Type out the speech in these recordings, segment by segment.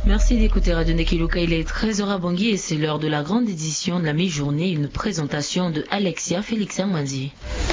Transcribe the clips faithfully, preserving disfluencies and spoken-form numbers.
Merci d'écouter Radio Ndekeluka, il est treize heures à Bangui et c'est l'heure de la grande édition de la mi-journée, une présentation de Alexia Félix Mwanzi.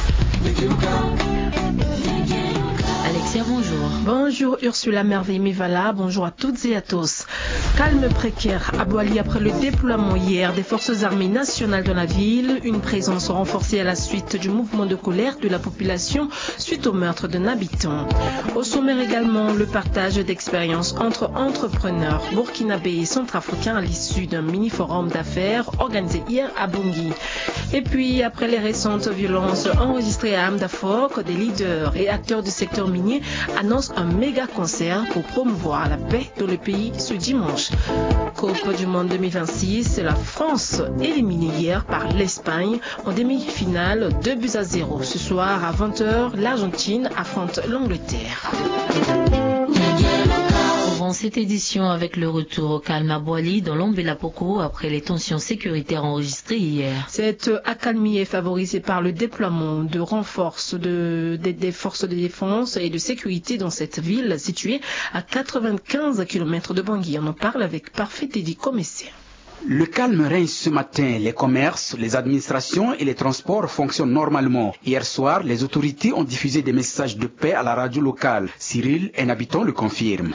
Alexia, bonjour. Bonjour Ursula Merveille Mivala, bonjour à toutes et à tous. Calme précaire à Boali après le déploiement hier des forces armées nationales dans la ville, une présence renforcée à la suite du mouvement de colère de la population suite au meurtre d'un habitant. Au sommaire également, le partage d'expériences entre entrepreneurs burkinabés et centrafricains à l'issue d'un mini-forum d'affaires organisé hier à Bangui. Et puis, après les récentes violences enregistrées à Amdafok, des leaders et acteurs du secteur minier annoncent un méga concert pour promouvoir la paix dans le pays ce dimanche. Coupe du Monde deux mille vingt-six, la France éliminée hier par l'Espagne en demi-finale, deux buts à zéro. Ce soir à vingt heures, l'Argentine affronte l'Angleterre. Ouvrons cette édition avec le retour au calme à Boali dans l'Ombela-Poko après les tensions sécuritaires enregistrées hier. Cette accalmie est favorisée par le déploiement de renforts de, de, des forces de défense et de sécurité dans cette ville située à quatre-vingt-quinze kilomètres de Bangui. On en parle avec Parfait Teddy Comessé. Le calme règne ce matin. Les commerces, les administrations et les transports fonctionnent normalement. Hier soir, les autorités ont diffusé des messages de paix à la radio locale. Cyril, un habitant, le confirme.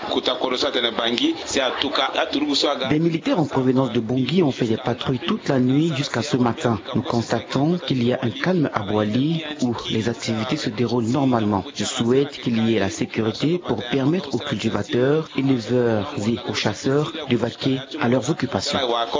Des militaires en provenance de Bangui ont fait des patrouilles toute la nuit jusqu'à ce matin. Nous constatons qu'il y a un calme à Boali où les activités se déroulent normalement. Je souhaite qu'il y ait la sécurité pour permettre aux cultivateurs, éleveurs et aux chasseurs de vaquer à leurs occupations.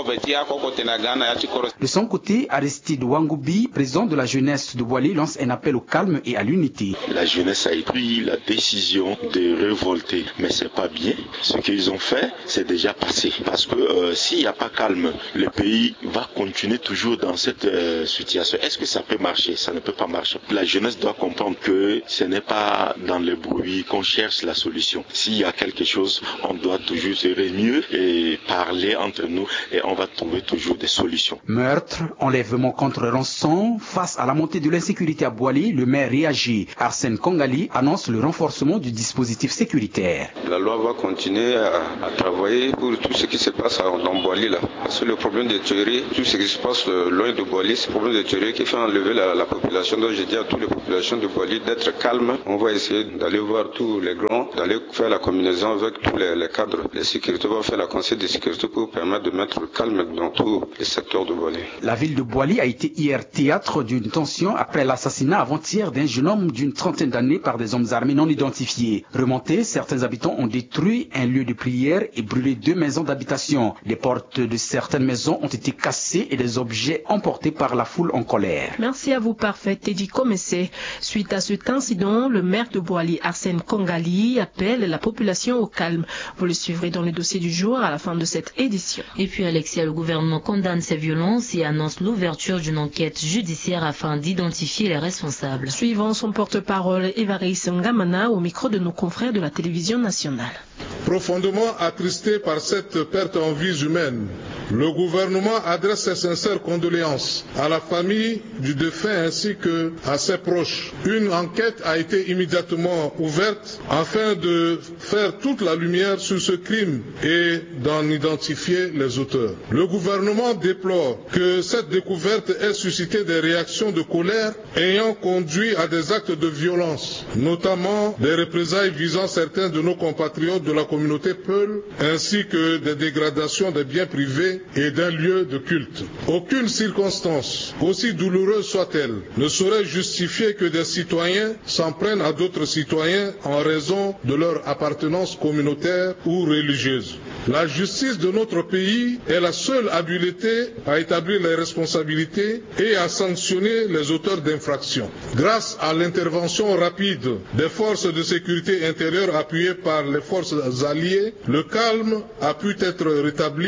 De son côté, Aristide Wangoubi, président de la jeunesse de Boali, lance un appel au calme et à l'unité. La jeunesse a pris la décision de révolter, mais c'est pas bien. Ce qu'ils ont fait, c'est déjà passé. Parce que euh, s'il n'y a pas calme, le pays va continuer toujours dans cette euh, situation. Est-ce que ça peut marcher? Ça ne peut pas marcher. La jeunesse doit comprendre que ce n'est pas dans le bruit qu'on cherche la solution. S'il y a quelque chose, on doit toujours se réunir et parler entre nous et on va trouver toujours des solutions. Meurtre, enlèvement contre rançon, face à la montée de l'insécurité à Boali, le maire réagit. Arsène Kongali annonce le renforcement du dispositif sécuritaire. La loi va continuer à, à travailler pour tout ce qui se passe dans Boali là. Parce que le problème de tuerie, tout ce qui se passe loin de Boali, c'est le problème de tuerie qui fait enlever la, la population. Donc je dis à toutes les populations de Boali d'être calmes. On va essayer d'aller voir tous les grands, d'aller faire la combinaison avec tous les, les cadres. Les sécurités vont faire la conseil de sécurité pour permettre de mettre le calme dans tous les secteurs de Boali. La ville de Boali a été hier théâtre d'une tension après l'assassinat avant-hier d'un jeune homme d'une trentaine d'années par des hommes armés non identifiés. Remontés, certains habitants ont détruit un lieu de prière et brûlé deux maisons d'habitation. Les portes de certaines maisons ont été cassées et des objets emportés par la foule en colère. Merci à vous, Parfait Teddy Comessé. Suite à cet incident, le maire de Boali, Arsène Kongali, appelle la population au calme. Vous le suivrez dans le dossier du jour à la fin de cette édition. Et puis Alexia, le gouvernement condamne ces violences et annonce l'ouverture d'une enquête judiciaire afin d'identifier les responsables. Suivant son porte-parole Évariste Ngamana au micro de nos confrères de la télévision nationale. Profondément attristé par cette perte en vies humaines, le gouvernement adresse ses sincères condoléances à la famille du défunt ainsi que à ses proches. Une enquête a été immédiatement ouverte afin de faire toute la lumière sur ce crime et d'en identifier les auteurs. Le gouvernement déplore que cette découverte ait suscité des réactions de colère ayant conduit à des actes de violence, notamment des représailles visant certains de nos compatriotes de la communauté Peul, ainsi que des dégradations des biens privés et d'un lieu de culte. Aucune circonstance, aussi douloureuse soit-elle, ne saurait justifier que des citoyens s'en prennent à d'autres citoyens en raison de leur appartenance communautaire ou religieuse. La justice de notre pays est la seule habilité à établir les responsabilités et à sanctionner les auteurs d'infractions. Grâce à l'intervention rapide des forces de sécurité intérieure appuyées par les forces alliées, le calme a pu être rétabli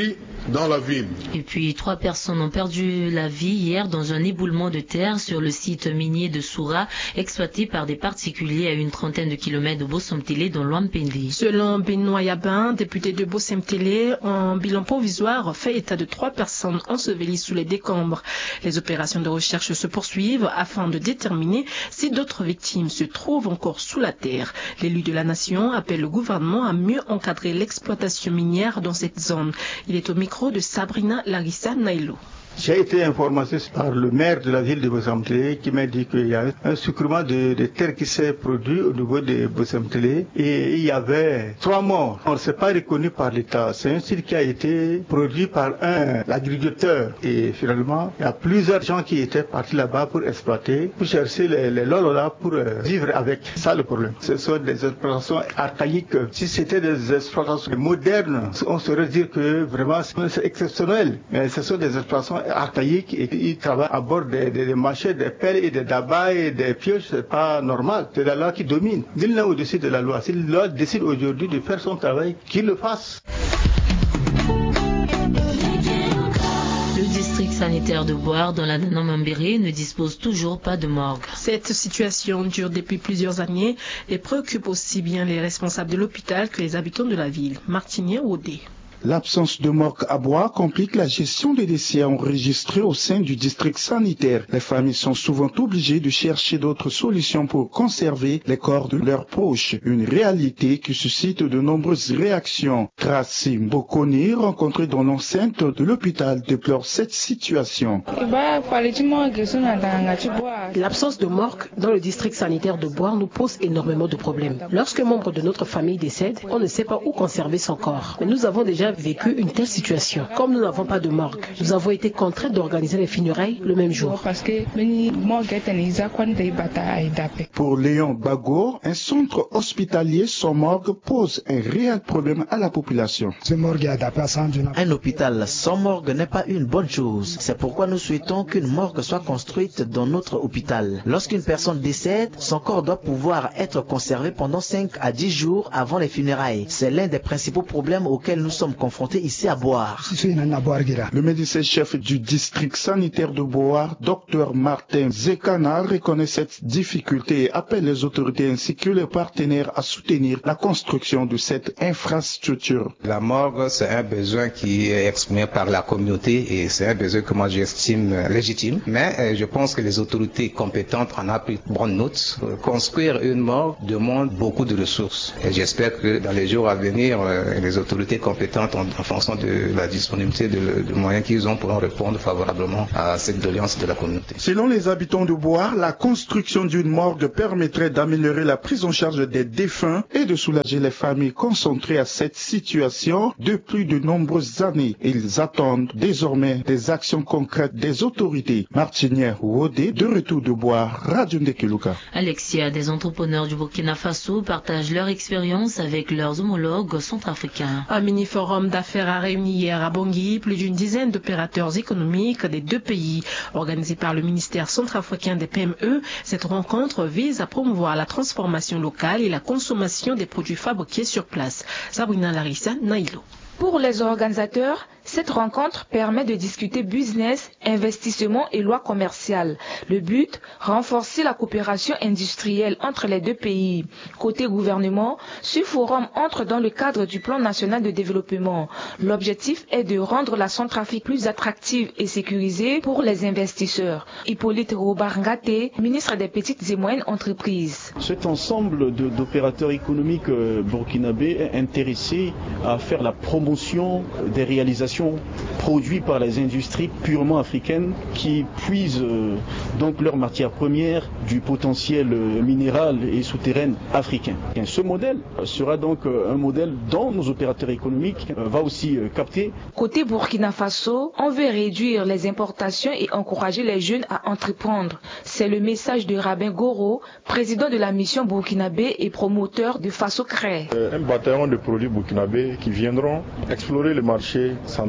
dans la ville. Et puis, trois personnes ont perdu la vie hier dans un éboulement de terre sur le site minier de Soura, exploité par des particuliers à une trentaine de kilomètres de Bossomtélé dans l'Ouampende. Selon Benoît Yabin, député de Bossomtélé, un bilan provisoire fait état de trois personnes ensevelies sous les décombres. Les opérations de recherche se poursuivent afin de déterminer si d'autres victimes se trouvent encore sous la terre. L'élu de la nation appelle le gouvernement à mieux encadrer l'exploitation minière dans cette zone. Il est au micro de Sabrina Larissa Nailo. J'ai été informé par le maire de la ville de Bossomtélé qui m'a dit qu'il y a un sucrement de, de terre qui s'est produit au niveau de Bossomtélé et il y avait trois morts. On ne s'est pas reconnu par l'État. C'est un site qui a été produit par un agriculteur et finalement il y a plusieurs gens qui étaient partis là-bas pour exploiter, pour chercher les, les lolos là pour euh, vivre avec. C'est ça le problème. Ce sont des exploitations archaïques. Si c'était des exploitations modernes, on saurait dire que vraiment c'est exceptionnel. Mais ce sont des exploitations archaïques et ils travaillent à bord des, des, des machets, des pelles et des dabas et des pioches, c'est pas normal. C'est la loi qui domine. Nul n'est au-dessus de la loi. Si la loi décide aujourd'hui de faire son travail, qu'il le fasse. Le district sanitaire de Boar dans la Nanamambéré ne dispose toujours pas de morgue. Cette situation dure depuis plusieurs années et préoccupe aussi bien les responsables de l'hôpital que les habitants de la ville. Martinier Odé. L'absence de morgue à Boar complique la gestion des décès enregistrés au sein du district sanitaire. Les familles sont souvent obligées de chercher d'autres solutions pour conserver les corps de leurs proches. Une réalité qui suscite de nombreuses réactions. Tracim Bokoni, rencontré dans l'enceinte de l'hôpital, déplore cette situation. L'absence de morgue dans le district sanitaire de Boar nous pose énormément de problèmes. Lorsque un membre de notre famille décède, on ne sait pas où conserver son corps. Mais nous avons déjà vécu une telle situation. Comme nous n'avons pas de morgue, nous avons été contraints d'organiser les funérailles le même jour. Pour Léon Bago, un centre hospitalier sans morgue pose un réel problème à la population. Un hôpital sans morgue n'est pas une bonne chose. C'est pourquoi nous souhaitons qu'une morgue soit construite dans notre hôpital. Lorsqu'une personne décède, son corps doit pouvoir être conservé pendant cinq à dix jours avant les funérailles. C'est l'un des principaux problèmes auxquels nous sommes confrontés ici à Boar. Le médecin-chef du district sanitaire de Boar, docteur Martin Zekana, reconnaît cette difficulté et appelle les autorités ainsi que les partenaires à soutenir la construction de cette infrastructure. La morgue, c'est un besoin qui est exprimé par la communauté et c'est un besoin que moi j'estime légitime. Mais je pense que les autorités compétentes en ont pris bonne note. Construire une morgue demande beaucoup de ressources. Et j'espère que dans les jours à venir, les autorités compétentes en, en fonction de la disponibilité de, de moyens qu'ils ont pourront répondre favorablement à cette doléance de la communauté. Selon les habitants de Boar, la construction d'une morgue permettrait d'améliorer la prise en charge des défunts et de soulager les familles concentrées à cette situation depuis de nombreuses années. Ils attendent désormais des actions concrètes des autorités. Martinière Wodé, de retour de Boar, Radio Ndekeluka. Alexia, des entrepreneurs du Burkina Faso partagent leur expérience avec leurs homologues centrafricains. Un mini-forum d'affaires a réuni hier à Bangui plus d'une dizaine d'opérateurs économiques des deux pays. Organisé par le ministère centrafricain des P M E, cette rencontre vise à promouvoir la transformation locale et la consommation des produits fabriqués sur place. Sabrina Larissa Nailo. Pour les organisateurs, cette rencontre permet de discuter business, investissement et loi commerciale. Le but, renforcer la coopération industrielle entre les deux pays. Côté gouvernement, ce forum entre dans le cadre du plan national de développement. L'objectif est de rendre la Centrafrique plus attractive et sécurisée pour les investisseurs. Hippolyte Robarngate, ministre des petites et moyennes entreprises. Cet ensemble de, d'opérateurs économiques euh, burkinabés est intéressé à faire la promotion des réalisations produites par les industries purement africaines qui puisent euh, donc leurs matières premières du potentiel euh, minéral et souterrain africain. Et ce modèle sera donc euh, un modèle dont nos opérateurs économiques euh, va aussi euh, capter. Côté Burkina Faso, on veut réduire les importations et encourager les jeunes à entreprendre. C'est le message de Rabin Goro, président de la mission burkinabé et promoteur de Faso Cré. Un bataillon de produits burkinabés qui viendront explorer le marché central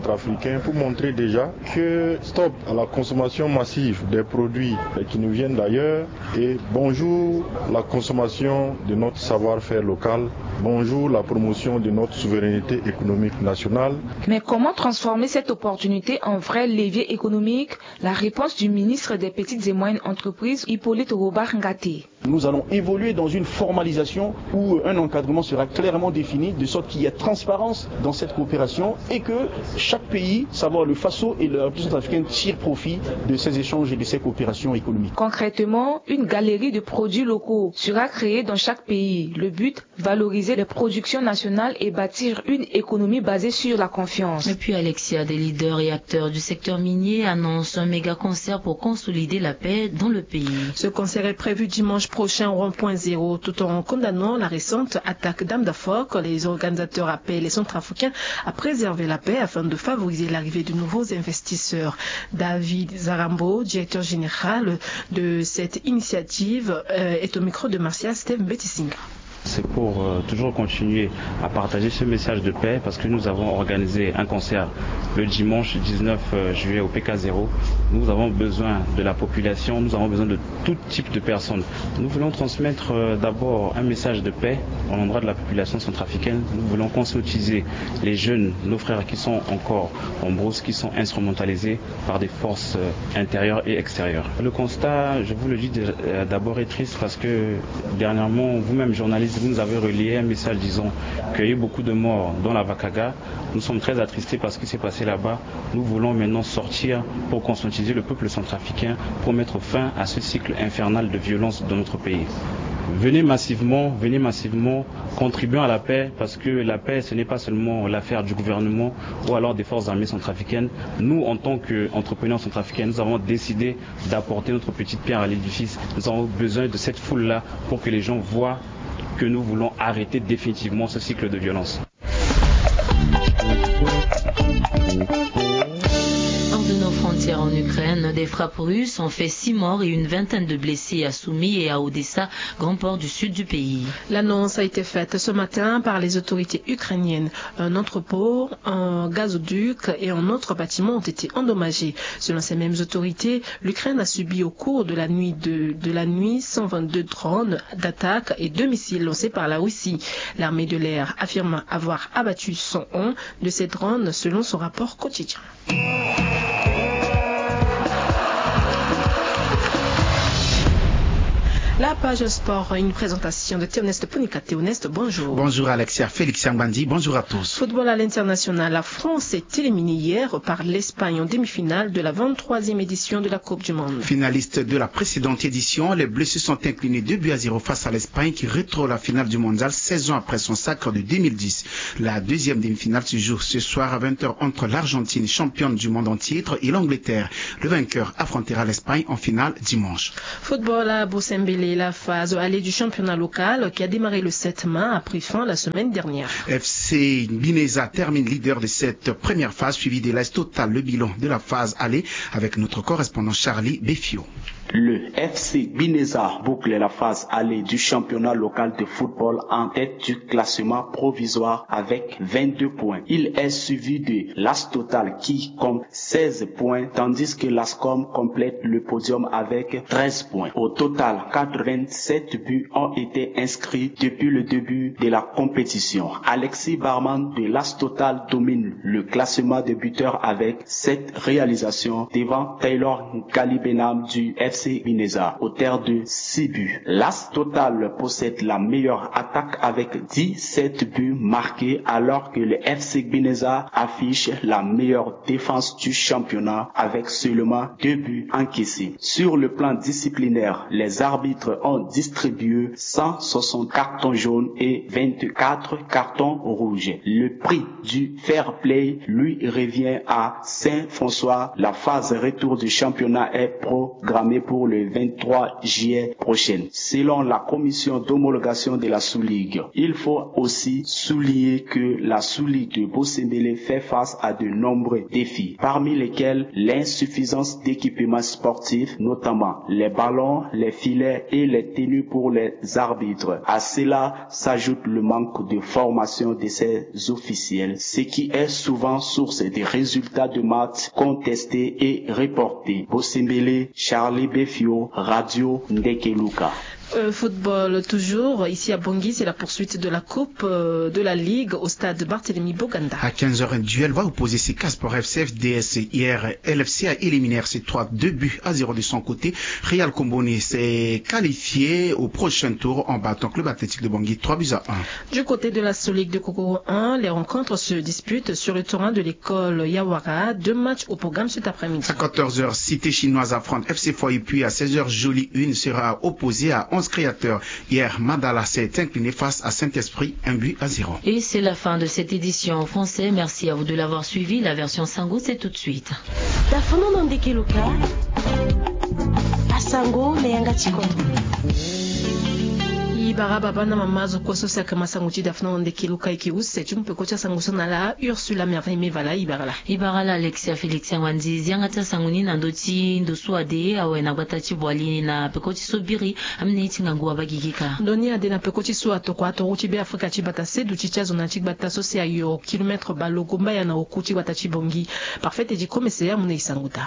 centrafricain pour montrer déjà que stop à la consommation massive des produits qui nous viennent d'ailleurs et bonjour la consommation de notre savoir-faire local, bonjour la promotion de notre souveraineté économique nationale. Mais comment transformer cette opportunité en vrai levier économique? La réponse du ministre des Petites et Moyennes Entreprises, Hippolyte Robar-Ngate. Nous allons évoluer dans une formalisation où un encadrement sera clairement défini, de sorte qu'il y ait transparence dans cette coopération et que chaque pays, savoir le FASO et la République centrafricaine, tire profit de ces échanges et de ces coopérations économiques. Concrètement, une galerie de produits locaux sera créée dans chaque pays. Le but, valoriser les productions nationales et bâtir une économie basée sur la confiance. Et puis Alexia, des leaders et acteurs du secteur minier annoncent un méga concert pour consolider la paix dans le pays. Ce concert est prévu dimanche prochain au rond-point zéro. Tout en condamnant la récente attaque d'Amdafoc, les organisateurs appellent les Centrafricains à préserver la paix afin de favoriser l'arrivée de nouveaux investisseurs. David Zarambo, directeur général de cette initiative, est au micro de Marcia Steve Betisinga. C'est pour euh, toujours continuer à partager ce message de paix parce que nous avons organisé un concert le dimanche dix-neuf juillet au P K zéro. Nous avons besoin de la population, nous avons besoin de tout type de personnes. Nous voulons transmettre euh, d'abord un message de paix à l'endroit de la population centrafricaine. Nous voulons conscientiser les jeunes, nos frères qui sont encore en brousse, qui sont instrumentalisés par des forces euh, intérieures et extérieures. Le constat, je vous le dis d'abord, est triste parce que dernièrement, vous-même journalistes, vous nous avez relayé un message disant qu'il y a eu beaucoup de morts dans la Vakaga. Nous sommes très attristés par ce qui s'est passé là-bas. Nous voulons maintenant sortir pour conscientiser le peuple centrafricain pour mettre fin à ce cycle infernal de violence dans notre pays. Venez massivement, venez massivement, contribuons à la paix, parce que la paix, ce n'est pas seulement l'affaire du gouvernement ou alors des forces armées centrafricaines. Nous, en tant qu'entrepreneurs centrafricains, nous avons décidé d'apporter notre petite pierre à l'édifice. Nous avons besoin de cette foule-là pour que les gens voient que nous voulons arrêter définitivement ce cycle de violence. En Ukraine, des frappes russes ont fait six morts et une vingtaine de blessés à Soumy et à Odessa, grand port du sud du pays. L'annonce a été faite ce matin par les autorités ukrainiennes. Un entrepôt, un gazoduc et un autre bâtiment ont été endommagés. Selon ces mêmes autorités, l'Ukraine a subi au cours de la nuit de, de la nuit cent vingt-deux drones d'attaque et deux missiles lancés par la Russie. L'armée de l'air affirme avoir abattu cent un de ces drones selon son rapport quotidien. La page sport, une présentation de Théoneste Punikate. Théoneste, bonjour. Bonjour Alexia, Félix Yambandi, bonjour à tous. Football à l'international, la France est éliminée hier par l'Espagne en demi-finale de la vingt-troisième édition de la Coupe du Monde. Finaliste de la précédente édition, les Bleus se sont inclinés deux buts à zéro face à l'Espagne qui rétro la finale du mondial seize ans après son sacre de deux mille dix. La deuxième demi-finale se joue ce soir à vingt heures entre l'Argentine, championne du monde en titre, et l'Angleterre. Le vainqueur affrontera l'Espagne en finale dimanche. Football à Boussembélé. La phase allée du championnat local qui a démarré le sept mai a pris fin la semaine dernière. F C Bineza termine leader de cette première phase, suivi de l'A S Total. Le bilan de la phase allée avec notre correspondant Charlie Beffio. Le F C Bineza boucle la phase allée du championnat local de football en tête du classement provisoire avec vingt-deux points. Il est suivi de l'A S Total qui compte seize points, tandis que l'Ascom complète le podium avec treize points. Au total, quatre-vingt-sept buts ont été inscrits depuis le début de la compétition. Alexis Barman de l'A S Total domine le classement des buteurs avec sept réalisations devant Taylor Galibenam du F C Bineza, auteur de six buts. L'A S Total possède la meilleure attaque avec dix-sept buts marqués, alors que le F C Bineza affiche la meilleure défense du championnat avec seulement deux buts encaissés. Sur le plan disciplinaire, les arbitres ont distribué cent soixante cartons jaunes et vingt-quatre cartons rouges. Le prix du fair play lui revient à Saint-François. La phase retour du championnat est programmée pour le vingt-trois juillet prochain, selon la commission d'homologation de la sous-ligue. Il faut aussi souligner que la sous-ligue de Boussembélé fait face à de nombreux défis, parmi lesquels l'insuffisance d'équipements sportifs, notamment les ballons, les filets et les tenues pour les arbitres. À cela s'ajoute le manque de formation de ces officiels, ce qui est souvent source des résultats de matchs contestés et reportés. Bossembele, Charlie Befio, Radio Ndekeluka. Euh, football toujours, ici à Bangui, c'est la poursuite de la Coupe euh, de la Ligue au stade Barthélemy Boganda. À quinze heures, un duel va opposer ses cases pour F C F D S. Hier, L F C a éliminé R C trois, deux buts à zéro de son côté. Real Comboni s'est qualifié au prochain tour en battant Club Athlétique de Bangui trois buts à un. Du côté de la Solique de Kokoro un, les rencontres se disputent sur le terrain de l'école Yawara. Deux matchs au programme cet après-midi. À quatorze heures, Cité Chinoise affronte F C Foy, puis à seize heures, Jolie une sera opposée à onze créateurs. Hier, Madala s'est incliné face à Saint-Esprit, un but à zéro. Et c'est la fin de cette édition en français. Merci à vous de l'avoir suivi. La version Sango, c'est tout de suite. Ibara baba na mamazo koso saka masanguti dafna onde kiluka ikiuse chumpe kocha sanguso na la Ursula Merveille Mevala Ibara la Ibara la Alexia Felix Wandizi yangata sanguni na ndoti ndosu ade awe na batati bwali na pekoti sobiri amne itinga nguwa bagigika ndoni ade na pekoti so atoko atoko be Afrika chibata sedu chichazo na chibata sosi ayo kilomètre balogo mbaya na okuchi batachi bongi parfait edi komese ya mune isanguta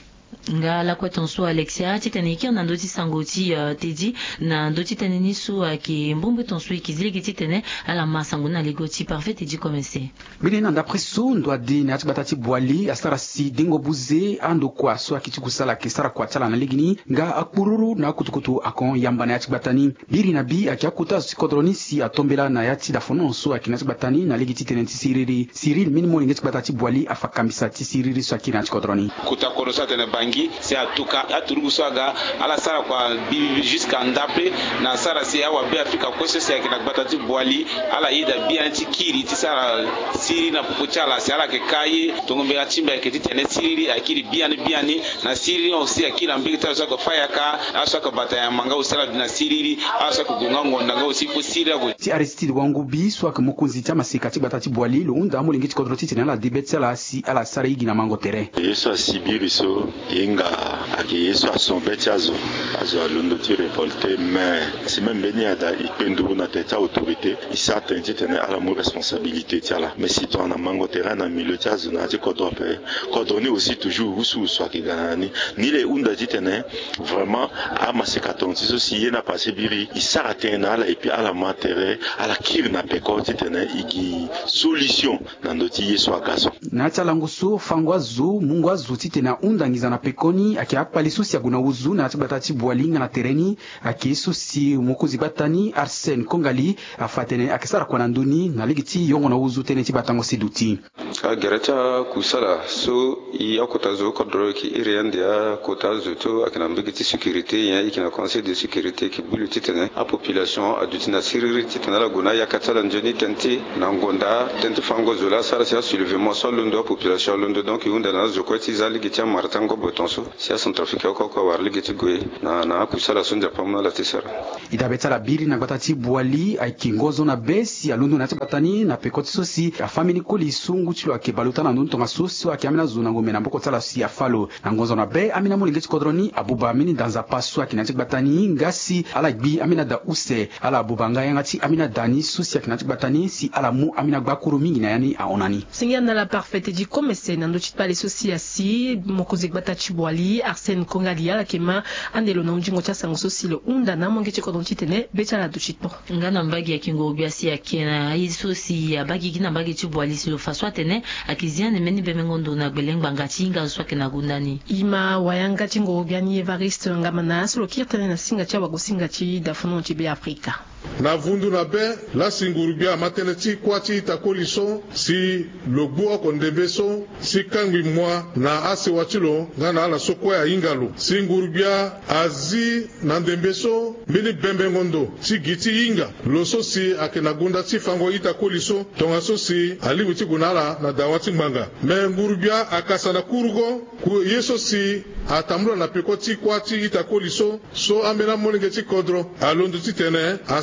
nga la kwatonso Alexia titani ki na ndoti sangoti uh, tedi na ndoti taneni su uh, ki mbumbu tonso ikizile kitene ala masanguna legoti parfait tedi komese bine na d'après so ndo adi na batati bwali asara si dingo buze ando kwa so akichikusala kisara kwa chala na ligini nga akbururu na kutukutu akon yamba na batani biri na bi akiakuta sikodroni si atombela na yati da fono so akina batani na ligiti tenenti siriri Cyril minimo ngeti batati bwali afakamisa ti siriri so akina sikodroni kutakorosa tene Bangi c'est à tout cas à Turugusaga à la sara kwa jusqu'à Ndape na sara si awa be Afrika kwese si akina batati bwali ala ida bi anti kiri ti sara siri na pukuchala si ala ke kaye tongombe ya chimba ke titene siri akiri biani biani na siri aussi akira mbiki ta so ko fayaka aso ko bataya manga usala na siri aso ko gunga ngonda nga aussi ko siri abo ti Aristide wangu bi so ak mokunzi ta masika ti batati bwali lo unda mo lingiti kodroti tene la debetsala si ala sara igina mango terrain yeso sibiri so yenga aki yeso asombeti azo azo alundo ti révolté mais c'est même beni ada ipenduru na teta autorité isa tenti tene ala mo responsabilité ti ala mais si to na mango terrain na milieu ti azo na ti kodrope kodroni aussi toujours usu so aki ganani ni le unda ti tene vraiment a masika tonti so si yena passé biri isa atena ala et puis ala matere ala kir na peko ti tene igi solution na ndoti yeso akaso na chalangu so fangwa zo mungwa zo ti tene unda ngiza na pekoni aki akpali susi aguna uzu na batati bwalinga na tereni aki susi mokuzi batani Arsène Kongali afatene akisara kwa nduni na ligiti yongo na uzu tene ti batango siduti a gerata kusala so ya kotazo kodro ki iriandia kotazo to akina mbigiti sécurité ya ikina conseil de sécurité ki bulu titene a population adutina siriri titena la guna ya katala njoni tenti na ngonda tenti fango zola sara sia soulèvement so londo population londo donc yunda na zo ko ti zali gitia martango botonso sia son trafic ko ko war ligiti goy na na kusala sonja pamna la tisara idabeta la biri na batati bwali aikingozo na besi alundo na batani na pekoti sosi a family koli sungu chilo akibaluta na ndonto masosi wa kiamina zuna ngome na mboko tsala si afalo na ngozo na be amina mulingeti kodroni abuba amini danza pasu akinati batani ngasi ala gbi amina da use ala abuba ngaya ngati amina dani sosi akinati batani si ala mu amina gbakuru mingi na yani aonani singia na la parfaite di komese na ndochi pale sosi asi mokozi batati bwali Arsène Kongali ala kema andelo na unjingo cha sango sosi le unda na mongeche kodonti tene becha la duchito ngana mbagi ya kingo biasi ya kena isosi ya bagi kina mbagi chibwali silo faswa tene akiziane meni bemengondo na belengba ngati nga swa kena gundani ima wayanga chingo biani Evariste ngamana silo kirtene na singa cha wagosinga chi dafuno chi be Afrika na vundu na be la singurubia mateneti kwati takoliso si logbo kondembeso si kangwi mwa na ase wachilo ngana ala sokwa ya ingalo singurubia azi na ndembeso mini bembe ngondo si giti inga loso si akena gunda si fango itakoliso tonga so si alimu ti gunala na dawati mbanga me ngurubia akasa na kurugo ku yeso si atamula na pekoti kwati itakoliso so amena molenge ti kodro alondo ti tene asa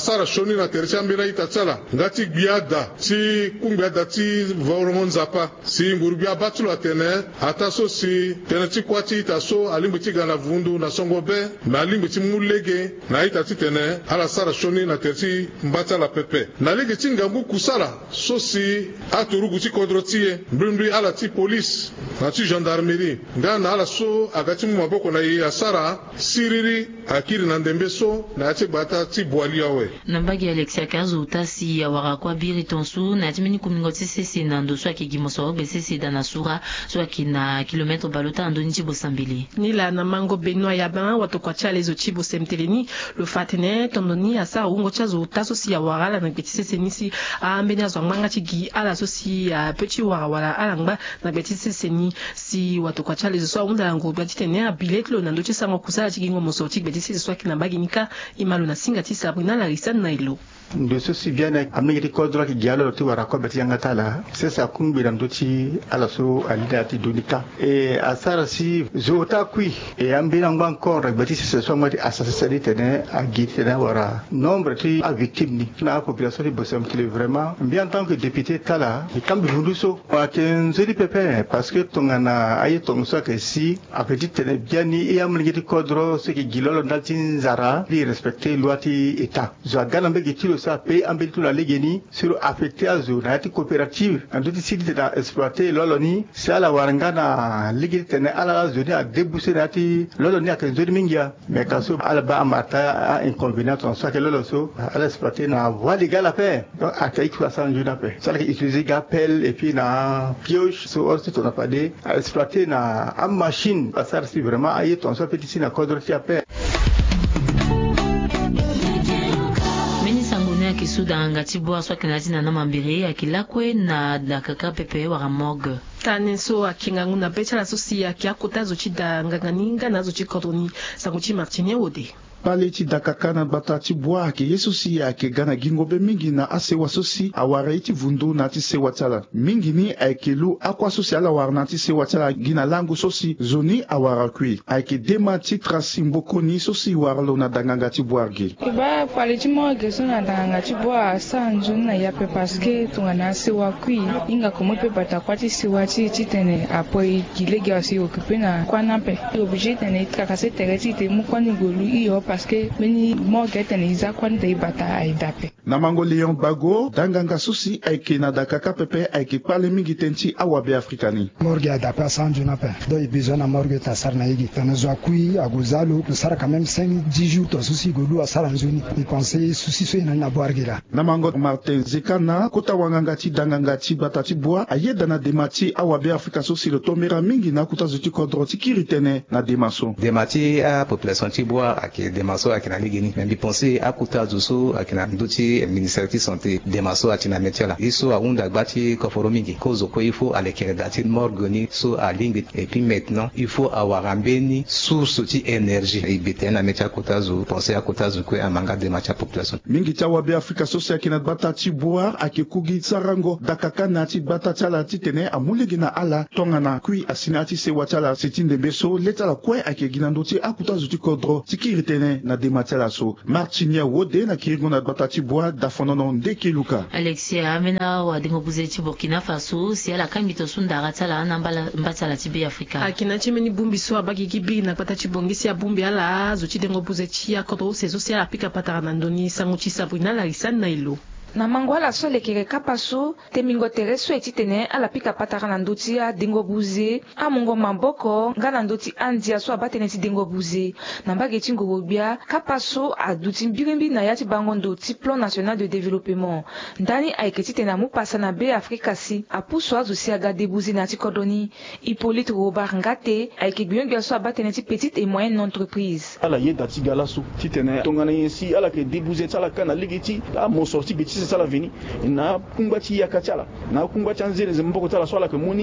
sara shoni na tercha mbira itatsala ngati biada si kumbiada ti voromon zapa si ngurbia batulu atene ataso si tene ti kwati itaso alimbi ti gana vundu na songobe na alimbi ti mulege na itati tene ala sara shoni na terchi mbatsala pepe na lege ti ngambu kusala so si aturugu ti kodrotie mbrimbi ala ti police na ti gendarmerie ngana ala so agati mu maboko na ye asara siriri akiri na ndembe so na ati bata ti bwali awe nambagi Alexia Kazo utasi ya warakwa biri tonsu na timini kumingoti sisi na ndo swa kigimoso be sisi dana sura swa kina kilometro balota ando nji bosambili nila na mango Benoît Yabin watu kwa chale zo chibo semteleni le fatene tondoni asa ungo chazo utaso si ya warala na betise senisi a mbenya zo manga chigi ala so si a petit wara wala alangba na betise seni si watu kwa chale zo swa unda ngo batitene a biletlo na ndo chisango kusala chigingo moso chig betise swa kina baginika imalo na singa ti Sabrina Larissa Nailo de ceci bien amiri kodra ki gialo ti wara ko beti yangatala c'est ça kumbi ram doti ala so alida ti donika e asara si zota kui e ambira ngban ko rek beti c'est so ngati asasari tene a gite na wara nombre ti a victime ni na population di bosam ti vraiment bien en tant que député tala e kambi hunduso wa ken zeri pepe parce que tongana ayi tong so que si a petit tene bien ni e amiri ti kodro ce qui gilolo daltin zara li respecter loi ti état zo galambe gitilo ça paye en tout la légeni sur affecté à zone à coopérative en tout ici de exploiter loloni c'est la waranga na légeni tene ala zone à débousser nati loloni à zone mingia mais quand so ala ba amata a inconvénient on soit que loloso ala exploiter na voie légale à faire donc à taille soixante jours d'après ça que utiliser gapel et puis na pioche so aussi on a pas de à exploiter na en machine parce que c'est vraiment ailleurs on soit petit na cordre ti à faire kisuda ngati boa swa kenati na namambiri akilakwe na dakaka pepe wa morgue tane so akingangu na becha la sosia kia kotazo chida nganganinga nazo chikoroni sanguchi Martinie Ode pale ti dakaka na bata ti bua ke yesu si ya ke gana gingobe mingi na asewa sosi awara iti vundu na ti sewa tala mingi ni aike lu akwa sosi ala war na ti sewa tala gina langu sosi zoni awara kui aike dema ti trasi mboko ni sosi warlo na danganga ti bua ge iba pale ti mo ge so na danganga ti bua sa nzuni na yape paske tunga na sewa kui inga komo pe bata kwa ti sewa ti ti tene apoi gilege asi occupé na kwa nape obligé tene kakase tereti te mu kwa ni golu iyo parce que meni mo get en iza kwani de bata ai dape na mango Leon Bago danganga susi aike na dakaka pepe aike pale mingi tenti awabe afrikani morgue dape sanju na pe do ibizona morgue ta sarna yigi tanazo kui aguzalo le sara quand même cinq dix jours to susi golu asara nzuni il pensait susi so ina na boargela na mango Martin Zekana kota wanganga ti danganga ti batati boa ayeda na demati awabe afrika susi le tomera mingi na kuta zuti kodro ti kiritene na demaso demati a population ti boa ake demaso akina ligini mais penser à kuta zuso akina nduti ministère de santé demaso atina metiala iso aunda gbati koforo mingi kozo ko il faut aller kere dati morgoni so a lingi et puis maintenant il faut avoir ambeni source ti énergie et betena metia kuta zu penser à kuta zu ko amanga de macha population mingi tawa be afrika sosia akina batati boar ake kugi sarango dakaka na ti batati ala ti tene amulegi na ala tongana kui asinati se watala setinde beso letala kwe ake ginandoti akuta zu ti kodro ti kiritene na dematela so Martinie Ode na kirigo na batati boa da fonono ndeki luka Alexia amena wa dingo buzeti Burkina Faso si ala kambito sunda ratala na mbala mbatala tibi Afrika akina chimeni bumbi so abaki kibi na batati bongisi ya bumbi ala zuti dingo buzeti ya koto sezo si ala pika patara na ndoni sanguchi Sabrina Larissa Nailo na mangwala so lekere kapasu temingo tereso etitene ala pika patara na ndoti ya dingo buze amungo mamboko ngana ndoti andia so abatene ti dingo buze na mbage ti ngobia kapasu aduti mbirimbi na yati bango ndoti plan national de développement ndani aiketi tena mu pasa na be Afrika si apuso azusi aga debuze na ti kodoni Hippolyte Robert Ngate aike gbiongia so abatene ti petite et moyenne entreprise ala yeda ti galasu titene tongana yensi ala ke debuze tala kana ligiti a mon sorti beti c'est ça la vini na kumbati yakachala na kumbati anzere zemboko tala swala ke moni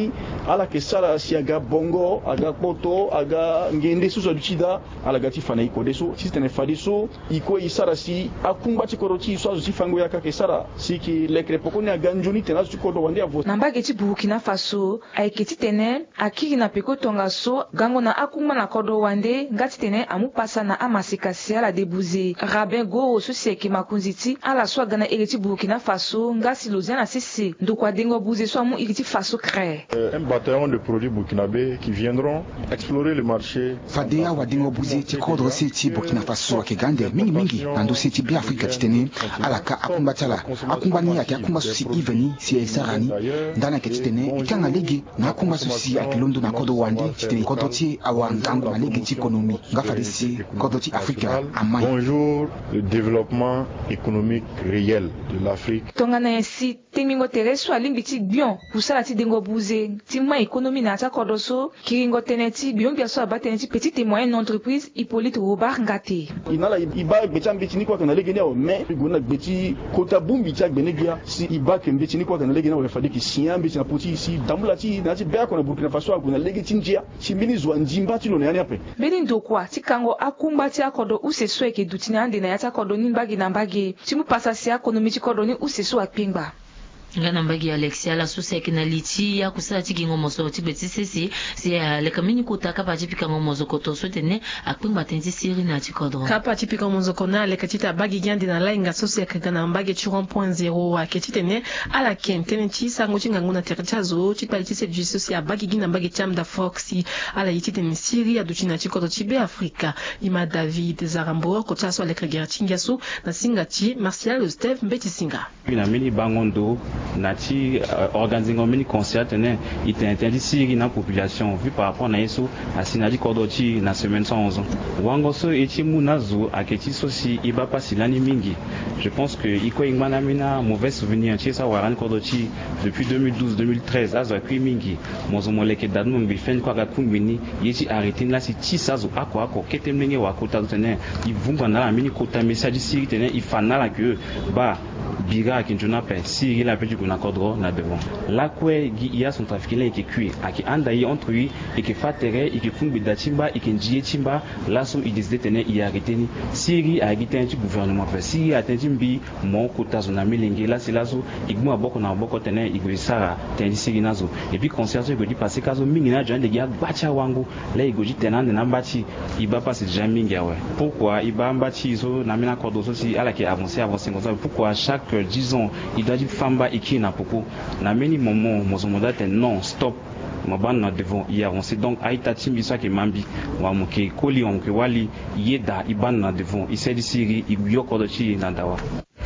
ala ke sala si aga bongo aga poto aga ngende so duchida ala gati fana iko deso si tene fadiso iko isara si akumba chikoroti so si fango yaka ke sara si ki lekre pokoni aga njuni tena su kodo wande avo nambage ti Burkina Faso aiketi tene akiri na peko tonga so gango na akumba na kodo wande ngati tene amu pasa na amasikasi ala debuze Rabin Goro so seki makunziti ala so gana eriti Burkina Faso ngasi Lausanne sisi ndokwa dengo buze so amu iriti Faso crée un bataillon de produits burkinabés qui viendront explorer le marché fadea wadingo buze ti kodro siti Burkina Faso akigande mingi mingi nando siti bi Afrika titene alaka akumba tala akumba ni yake akumba susi iveni si esarani ndana ke titene ikanga legi na akumba susi akilondo na kodo wande titene kodo ti awangango na legi ti ekonomi ngafadisi kodo ti Afrika amai. Bonjour le développement économique réel de l'Afrique. Tongana yesi temingo tereso alimbi ti bion kusala ti dengo buze ti ma économie na ta kodo so kiringo teneti bion biaso abatene ti petite et moyenne entreprise Hippolyte Robert Ngate. Inala iba gbeti ambeti ni kwa kana legene o me gona gbeti kota bumbi ti agbenegia si iba ke mbeti ni kwa kana legene o fadi ki sian mbeti na poti ici dambula ti na ti bea ko na Burkina Faso agona legeti njia si mini zwa njimba ti lo na yani ape. Beni ndokwa ti kango akumba ti akodo use so eke dutina ande na yata kodo ni mbagi na mbagi ti mu pasa si akonomi ti kodo ni use so apingba. Ngana mbagi Alexia la suseki na liti ya kusala tiki ngomoso ti beti sisi si le kamini kuta kapa ti pika ngomoso koto so tene akpingba tenti siri na ti kodro kapa ti pika ngomoso kona le katita bagi gandi na lainga suseki kana mbagi ti one point zero aketi tene ala ken tene ti sango ti nganguna tercha zo ti pali ti se ju sosi a bagi gina mbagi ti amda foxi ala yiti tene siri adu na ti kodo ti be Afrika ima David Zarambo ko ta so le kreger tingaso na singa ti Martial Steve mbeti singa ina mini bangondo nati uh, organising un mini concert ne il interdit siri na population vu par rapport na yeso asinadi kodoti na semaine cent onze wango so eti munazo aketi sosi iba pasilani mingi. Je pense que iko ingmana mina mauvais souvenir ti sa waran kodoti depuis deux mille douze deux mille treize azo akui mingi mozo moleke danu mbi fen kwa ga kumbini yeti arrêter na si ti sazo ako ako ketemlenge wa kota tene ivumba na la mini kota message siri tene ifana la que ba biga kinjuna pe siri la pe na kodro na devant la kwe gi ya son trafiqué là qui cuit aki anda yi entre lui et qui fatere et qui fumbi datimba et qui njie timba là so il décide tenir y arrêter ni siri a gité un gouvernement pe siri a tentimbi mon kota zona melengi là c'est là so igmo aboko na aboko tenir igwe sara tendi siri nazo et puis concert go di passer kazo mingi na jande gi bacha wangu là igoji tenande na mbati iba passer déjà mingi ouais pourquoi iba mbati so na mina kodo so si ala qui avancer avancer comme ça pourquoi chaque dix ans il doit dire famba iki na poko na meni momo mozomoda te non stop mabana na devant y avancer donc aita timbi so ke mambi wa muke koli on ke wali yeda ibana na devant il s'est dit siri ibiyoko do chi na dawa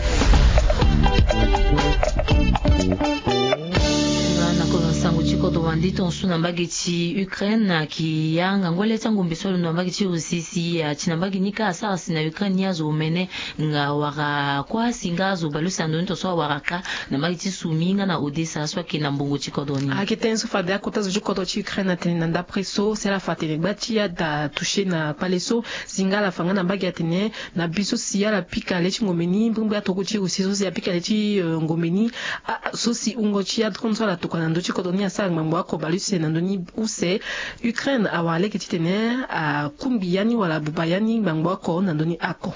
sango ti kodo wandi ton su na mbagi ti Ukraine ki ya ngangole tango mbisolo na mbagi ti Rusisi ya ti na mbagi nika asara si na Ukraine ya zo mene nga wara kwa singa zo balusa ndo nto so waraka na mbagi ti Suminga na Odessa so ki na mbongo ti kodo ni akiten so fada kota zo kodo ti Ukraine tene na preso c'est la fatene bati ya da toucher na paleso singa la fanga na mbagi atene na biso si ya la pika le ti ngomeni mbumbu ya toko ti Rusisi so si ya pika le ti ngomeni so si ungo ti ya tronso la toko na ndo ti kodo ni asa mambo ako baluse na ndoni use Ukraine awale kititene a kumbiani wala bubayani mambo ako na ndoni ako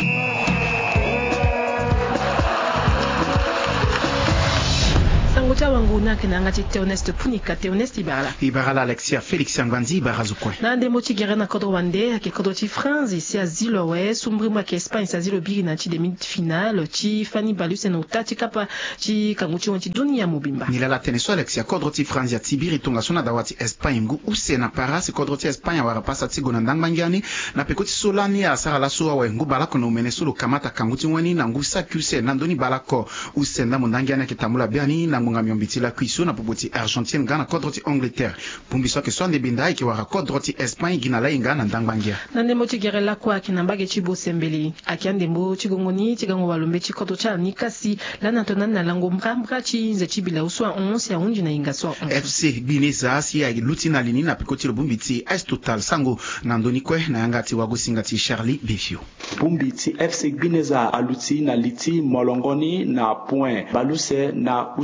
Sangocha wangu na kenanga ti Theoneste Punika Theoneste Ibarala Ibarala Alexia Félix Angwanzi Barazukwe na ndemo ti gere na kodro wande ke kodro ti France ici azilo we sumbri mwa ke Espagne azilo biri na ti demi finale ti Fanny Baluse na utati kapa ti kanguchi wanti dunia mobimba nilala teneso Alexia kodro ti France ya tibiri tonga sona dawati Espagne ngu use na paras kodro ti Espagne wara pasa ti gona ndangbangiani na pekoti solani ya sara la so we ngu balako no mene solo kamata kanguchi wani na ngu sakuse na ndoni balako use na mondangiani ke tamula biani na ngunga miombiti la kuiso na popoti Argentine gana kodro ti Angleterre pumbiso ke sonde binda ki wara kodro ti Espagne gina la inga na ndangbangia na ndemo ti gere la kwa kinambage ti bosembeli akiande mbo ti gongoni ti gango walombe ti kodo cha ni kasi la na tona na lango mbra ti nze ti bila uswa onze ya unji na inga so F C Bineza si ya luti na lini na pikoti lubumbi ti S Total sango na ndoni kwe na yanga ti wago singa ti Charlie Befio Bumbi ti F C Bineza aluti na liti molongoni na point baluse na use molongoni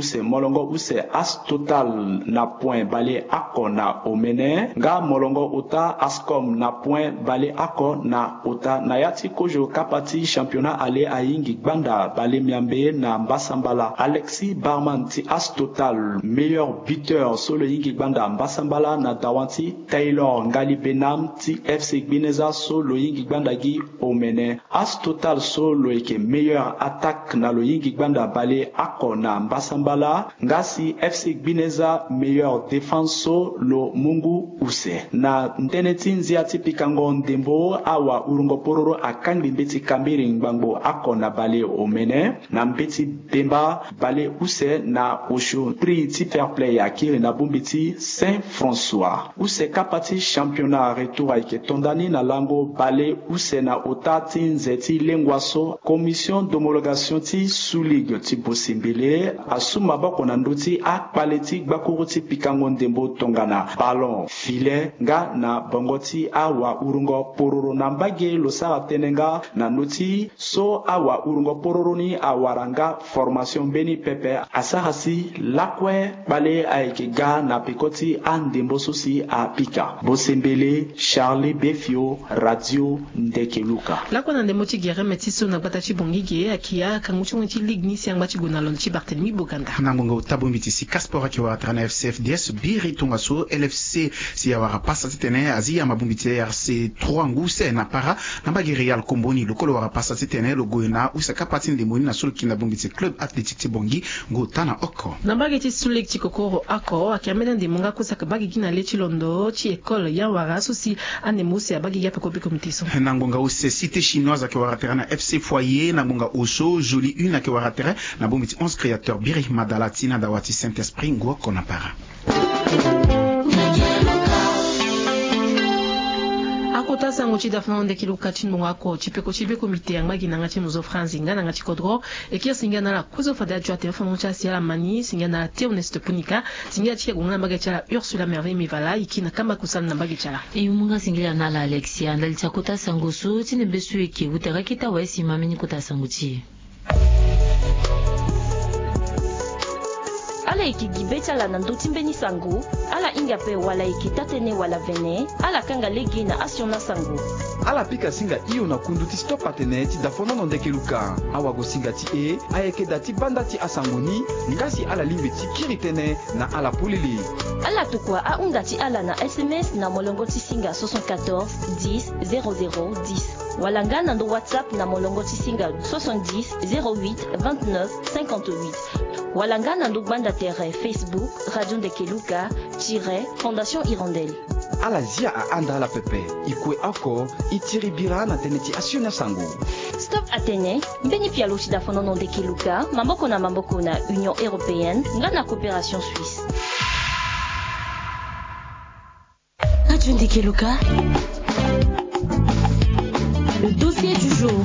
molongo use as total na point bale ako na omene nga molongo ota ascom na point bale ako na ota na yati kojo kapati championnat ale ayingi gbanda bale miambe na mbasambala Alexis Barman ti as total meilleur buteur solo yingi gbanda mbasambala na dawanti Taylor ngali benam ti F C Gbineza solo yingi gbanda gi omene as total solo eke meilleur attaque na lo yingi gbanda bale ako na mbasambala ngasi F C Gbineza meilleur défense solo mungu use na nteneti nziati pikango ndembo awa urungo pororo akangi mbeti kambiri ngbango ako na bale omene na mbeti bemba bale use na osho tri ti fair play akiri na bumbiti Saint-François use kapati championnat retour aike tondani na lango bale use na otati nzeti lengwaso commission d'homologation ti suligue ti bosimbele asuma bako na ndoti akpaleti gbakuru ti pikango ndembo tongana ballon filet nga na bongoti awa urungo pororo na mbage losara tenenga na noti so awa urungo pororo ni awaranga formation beni pepe asahasi lakwe bale aike ga na pikoti andembo sosi a pika bosembele Charlie Befio radio Ndekeluka lakwa na ndembo ti gere metiso na gbata ti bongige akia kanguchi ngoti ligue ni siangba ti gonalon ti Barthélemy Boganda na ngongo tabu mitisi Caspora ki wa trana F C F D S biri tungaso L F C si ya wara pasa titene azia mabumbiti R C trois nguse na para na bagi Real Komboni lokolo wara pasa titene logo na usaka pati ndemoni na solo kinda bumbiti club athletic ti bongi ngotana oko na bagi ti sulik ti kokoro ako akiamena ndemonga kusaka bagi gina lechi londo ti école ya wara sosi ane musi abagi ya pekopi komitiso na ngonga use cité chinoise ki wara terana F C Foyer na ngonga oso joli une ki wara terana na bumbiti onze créateur biri madalati na dawati Saint-Esprit ngoko na para akota sango chi dafna nde kiluka chi mwako chipeko chibe komite yang magi nanga chi muzo France ngana nga chi kodro ekir singa na la kuzo fada jwa telefon cha sia la mani singa na te honeste punika singa chi gonga magi cha Ursula Merveille Mivala ikina kamba kusala na magi cha e munga singa na la Alexia ndali cha kota sango so tine besu eki utara kita wesi mamini kota sango chi ala ikigibecha la nanduti mbeni sangu ala ingape wala ikitatene wala vene ala kanga legi na asiona sangu ala pika singa iyo na kunduti stop atene ti dafono no ndekeluka awa go singa ti e ayeke dati banda ti asangoni ngasi ala limbe ti kiritene na ala polili ala tukwa a unga ti ala na S M S na molongo ti singa soixante-quatorze dix zéro zéro dix wala nga na ndo WhatsApp na molongo ti singa soixante-dix zéro huit vingt-neuf cinquante-huit wala nga na ndo banda tere Facebook Radio Ndekeluka tire Fondation Hirondelle ala zia a anda ala pepe ikue ako itiri bira na tene ti asiona sango Stop Atene mbeni pialo ti dafono no Ndekeluka mamboko na mamboko na Union Européenne nga na coopération suisse Radio Ndekeluka le dossier du jour.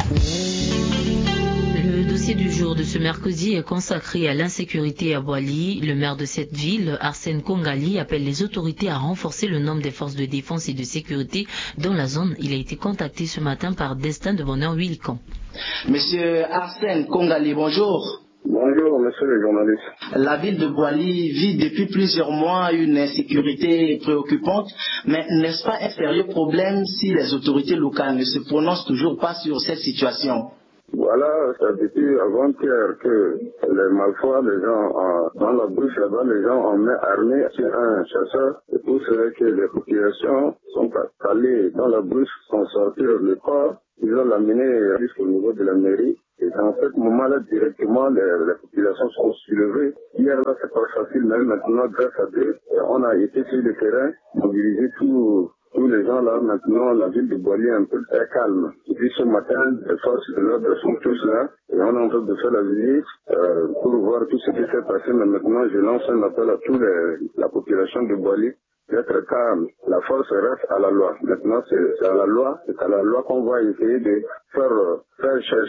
Le dossier du jour de ce mercredi est consacré à l'insécurité à Boali. Le maire de cette ville, Arsène Kongali, appelle les autorités à renforcer le nombre des forces de défense et de sécurité dans la zone. Il a été contacté ce matin par Destin de Bonheur Wilcan. Monsieur Arsène Kongali, bonjour. Bonjour, monsieur le journaliste. La ville de Boali vit depuis plusieurs mois une insécurité préoccupante, mais n'est-ce pas un sérieux problème si les autorités locales ne se prononcent toujours pas sur cette situation? Voilà, c'est depuis avant-hier que les malfrats, les gens en, dans la bouche là-bas, les gens ont mis armés sur un chasseur. Et tout c'est que les populations sont allées dans la bouche, sont sorties le corps, ils ont l'amené jusqu'au niveau de la mairie. Et dans ce moment-là, directement, les, les populations sont soulevées. Hier, là, c'est pas facile, mais maintenant, grâce à Dieu, on a été sur le terrain, mobilisé tous tous les gens là. Maintenant, la ville de Boali est un peu très calme. Depuis ce matin, les forces de l'ordre sont tous là. Et on est en train de faire la visite euh, pour voir tout ce qui s'est passé. Mais maintenant, je lance un appel à toute la population de Boali d'être calme. La force reste à la loi. Maintenant, c'est à la loi, c'est à la loi qu'on va essayer de faire, faire chercher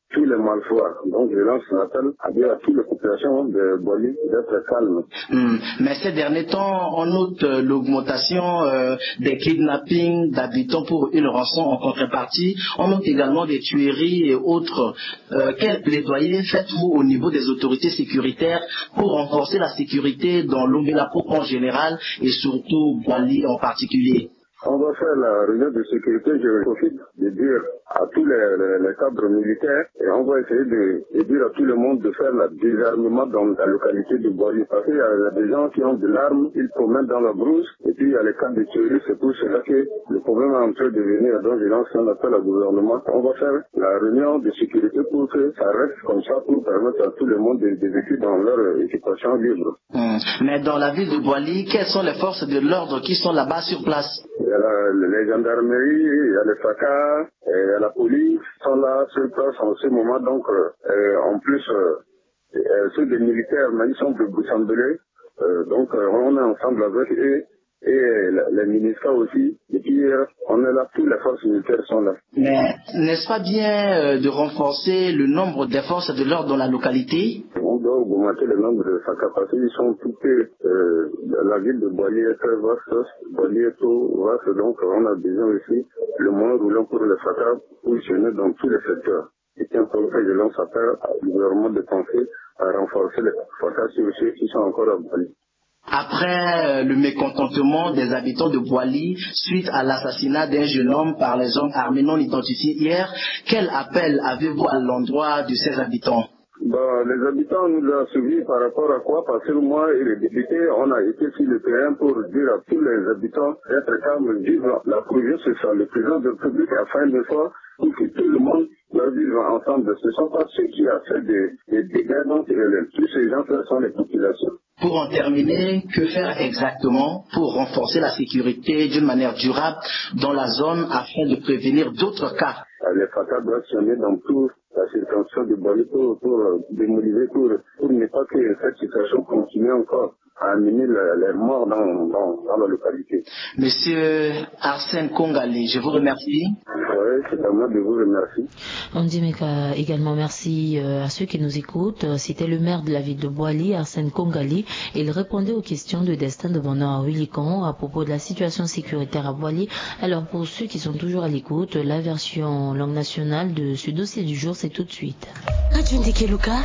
tous les malfois. Donc je lance un appel à dire à toutes les populations de Boili d'être calmes. Mmh. Mais ces derniers temps, on note euh, l'augmentation euh, des kidnappings d'habitants pour une rançon en contrepartie. On note également des tueries et autres. Euh, quel plaidoyer faites-vous au niveau des autorités sécuritaires pour renforcer la sécurité dans l'Ombelapo en général et surtout Boili en particulier? On va faire la réunion de sécurité. Je profite de dire à tous les, les, les cadres militaires et on va essayer de, de dire à tout le monde de faire le désarmement dans la localité de Boili. Parce qu'il y a des gens qui ont de l'arme, ils promènent dans la brousse et puis il y a les cas de tuerie. C'est pour cela que le problème est en train de venir. Donc je lance un appel au gouvernement. On va faire la réunion de sécurité pour que ça reste comme ça pour permettre à tout le monde de, de vécu dans leur équipation libre. Mmh. Mais dans la ville de Boili, quelles sont les forces de l'ordre qui sont là-bas sur place? Il y a la, les gendarmeries, il y a les F A C A, il y a la police, sont là sur place en ce moment. Donc, euh, en plus, euh, ceux des militaires, mais ils sont de Boussamblé. Euh, donc, euh, on est ensemble avec eux et les ministres aussi. Et puis, euh, on est là, toutes les forces militaires sont là. Mais n'est-ce pas bien euh, de renforcer le nombre des forces de l'ordre dans la localité? On doit augmenter le nombre de F A C A parce qu'ils sont tout euh, la ville de Boili est très vaste, Boili est tout vaste, donc on a besoin aussi le moins roulant pour les F A C A positionner dans tous les secteurs. Et c'est un peu que je lance appel au gouvernement de penser à renforcer les F A C A sur ceux qui sont encore à Boili. Après euh, le mécontentement des habitants de Boili suite à l'assassinat d'un jeune homme par les hommes armés non identifiés hier, quel appel avez-vous à l'endroit de ces habitants? Bah, les habitants nous ont suivis par rapport à quoi? Parce que moi et les députés, on a été sur le terrain pour dire à tous les habitants d'être calmes, vivre la projet sociale. Le président de la République a fait une fois pour que tout le monde doit vivre ensemble. Ce ne sont pas ceux qui ont fait des, des dégâts, donc tous ces gens sont les populations. Pour en terminer, que faire exactement pour renforcer la sécurité d'une manière durable dans la zone afin de prévenir d'autres cas? Les F A C A doivent actionner dans toute la circonscription de Boili pour, pour démoliser, pour, pour ne pas que cette situation continue encore à amener les morts dans, dans, dans la localité. Monsieur Arsène Kongali, je vous remercie. Oui, c'est à moi de vous remercier. On dit également merci à ceux qui nous écoutent. C'était le maire de la ville de Boili, Arsène Kongali. Il répondait aux questions de Destin de Bonheur à Willicon à propos de la situation sécuritaire à Boili. Alors pour ceux qui sont toujours à l'écoute, la version langue nationale de ce dossier du jour, c'est tout de suite. Radio Ndekeluka.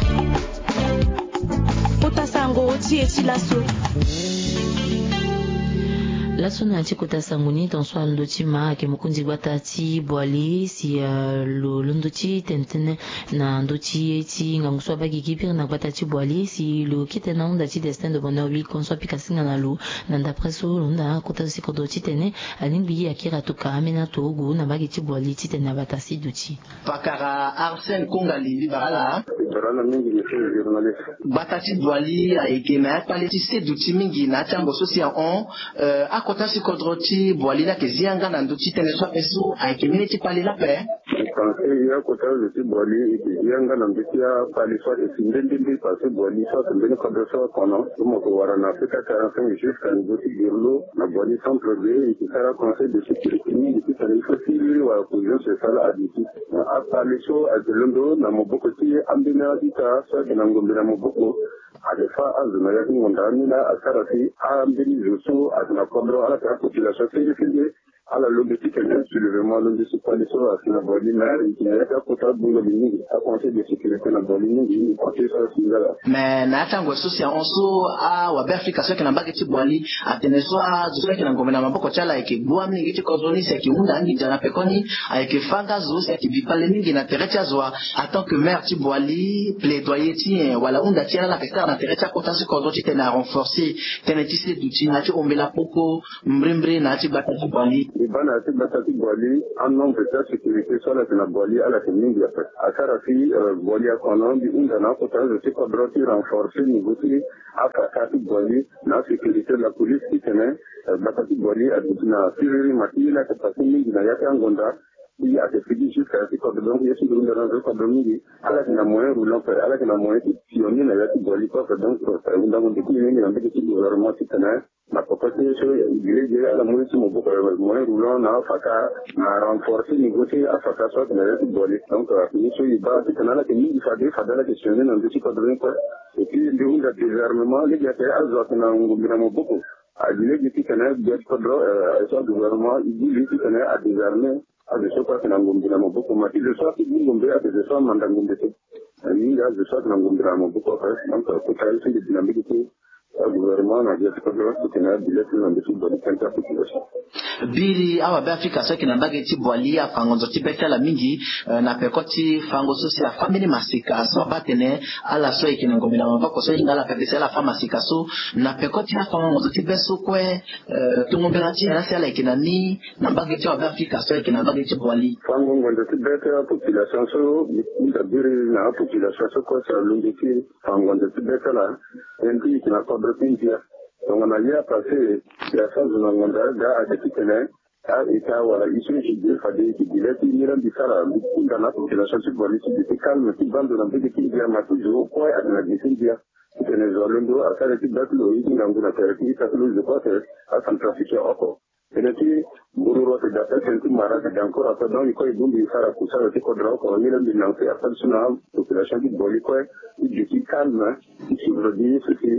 Laso na chikota sanguni tonswa ndochi ma ke mukunzi gwatati Boili si uh, lo ndochi tentene na ndochi eti nganguswa bagi kipir na gwatati Boili si lo kitena onda chi Destin de Bonheur wi konswa pikasinga na lo na ndapreso onda kota si kodochi tene alingi akira toka amena togu na bagi chi Boili ti tena batasi duchi Pakara Arsène Kongali bibala barana mingi ni journaliste batati Boili a ekena paleti se duchi mingi na tango sosia on euh, kota si kodroti Boili la kezianga na nduchi teneswa peso aikemine ti pali la pe quand il y a kota de Boili kezianga na nduchi ya pali soit de sindendindi parce que Boili soit tembene kodroso kono tumo ko warana Afrika quarante-cinq jusqu'à nduchi dirlo na Boili sans problème et qui sera conseil de sécurité ni qui sera il faut suivre wa position sociale aditi a pali so a delondo na moboko ti ambina dita so na ngombe na moboko adefa azuma ya ngondani na asarati ambini zusu azuna kodro ala ta population fili ala lobe ti quelqu'un soulèvement lobe si pas les so asina Boili na qui n'a pas kota bunga mingi a conseil de sécurité na Boili mingi côté ça singala mais na tango sosia onso a wa Afrika so kana mbaki ti Boili ateneso a zusu kana ngombe na maboko chala eke bua mingi ti kodroni se ki unda ngi jana pekoni eke fanga zo se ki bipale mingi na teretia zo en tant que maire ti Boili plaidoyer ti wala unda ti la pekar na teretia kota si kodro ti tena renforcer tena ti se duti na ti ombela poko mbrembre na ti batati Boili bana ti batati Boili en nombre de sécurité sur la tena Boili ala ti mingi ya pe akara fi Boili akono di unda na kota ti kodro ti renforcer niveau ti afaka ti Boili na sécurité la police ti tena batati Boili aduna firiri matila ta pasi mingi na ya angonda il a décidé jusqu'à ce que donc il y a une grande économie à la moyen roulant à la moyen pionnier na ya Boili ko donc on a un petit gouvernement qui tena na popati so gile gile ala mo ci mo boko mo roulant na faka na renforcer négocier à faka soit na le boli donc ni so iba ci kanala ke ni fa de fa de la question na ndisi ko drin ko et puis le unda désarmement les gars azo na ngumira mo boko a gile giti kana de ko do so gouvernement il dit qu'il kana à désarmer a de so ko na ngumira mo boko ma il so ki ngumira de so manda ngumbe ni ga de so na ngumira mo boko donc ko tayi ci dynamique le gouvernement a dit que le bilet de football est population. Bili awa be Afrika so kina mbage ti boali afango nzo ti betela mingi na pekoti fango so si family masika so batene ala so ikina ngomina mabako so ingala pepese la fama masika so na pekoti afango nzo ti beso kwe tungombela ti ala si ala ikina ni na mbage ti awa be Afrika so ikina mbage ti boali fango nzo ti betela population so inda biri na population so ko sa lungi ti fango nzo ti betela endi kina ko India. Donc on a eu à passer la phase de l'Angleterre à des kitene à État voilà ici je dis fallait qu'il disait qu'il y a des sara dans la population politique de calme qui bande dans des qui vient ma toujours quoi à la India qui ne zolendo à faire des dates lo ici dans la terre qui ça le je crois que à centrafrique encore et puis Bururo se data senti mara de encore après donc il faut bombi sara pour ça le kodra ko ni le lancer à personnel population qui boli quoi il dit calme qui veut dire ceci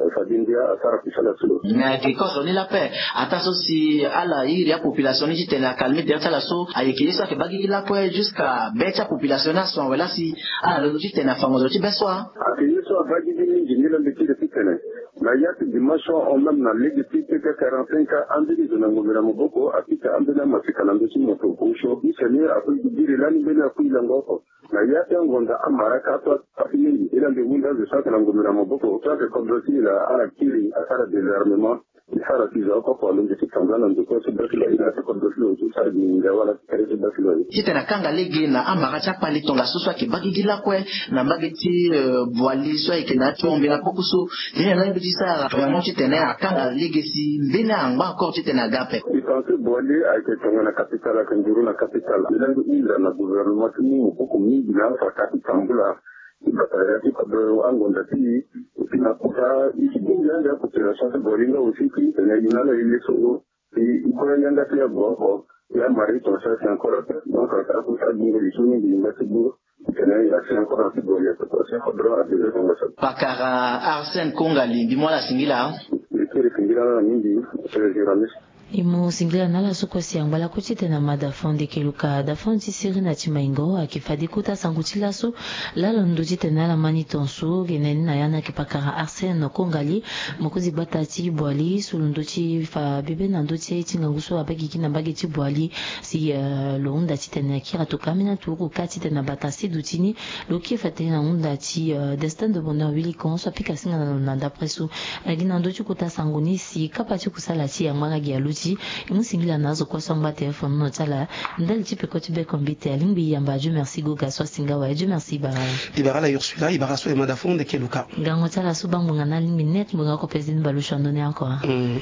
mais because on est la paix attention si à la il y a population qui était la calmer derrière la so ayekili so ke bagi la paix jusqu'à beta population nation voilà si à la logique était na fango ti beswa akili so bagi ni ni le métier de pitene na ya ti dimension on même na ligue depuis quarante-cinq ans en début de la gouvernement boko apika ambena mafika na ndosi moto ko sho bi sene apo dire la ni bena ku ilangoko na ya ti ngonda amara ka to afini ila de wunda de sa na gouvernement boko to ke kodrosi la ala kiri asara désarmement isara kiza ko ko lungi tikangana ndiko se bakilo ina se kodrosi to sa ni ngawala kare se bakilo titena kanga legi na amara cha pali tonga suswa ke bagi la kwe na bageti boali so ikena tombe na pokuso ina na biti sa vraiment titena kanga legi si mbena anga encore titena gape il pense boali a été tonga na capitale ka nduru na capitale ila ila na gouvernement ni beaucoup mingi na fa capitale batayati kabro angonda ti ina kuta ikibinga ya population de bolinga aussi qui tenait une ala ile so et il connaît yanga ti abo ya mari to ça c'est encore donc ça pour ça dingo lisuni di matibu tenait ya c'est encore un peu ya to c'est kabro a déjà comme ça Bakara Arsène Kongali di moi la singila le qui singila na mingi c'est le journaliste Imu singlia nala soko siangwala kuchite na madafonde keluka dafondi siri na chimaingo akifadi kuta sangutila so lala ndujite nala mani tonsu geneni na yana kipakara Arsène Kongali mokuzi batati boali sulunduchi fa bibe na nduchi tinganguso abagi kina bagi ti boali si uh, lo unda tite na kira to kamina tuku kati na batasi dutini lo ki fate na unda ti uh, destin de bonheur wili konso apika singa na nanda presu agina nduchi kuta sanguni si kapati kusala ti amara gialuti imusingila nazo kwa samba telefone no tala ndali tipe ko tibe kombite alimbi yamba Dieu merci goga so singa wa Dieu merci bara ibara la Ursula ibara so emada fonde keluka gango tala so bangu ngana limbi net munga ko president balusha ndone encore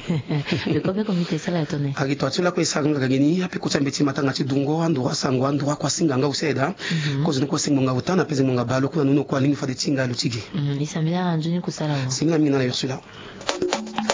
le ko be komite sala tone agito atula ko isanga gageni ape kutsambeti matanga tidungo andu wasango andu kwa singa nga useda ko zino ko singa nga utana peze munga balo kuna nuno kwa lingi fa de tinga lutigi isamila anjuni kusala singa mina la Ursula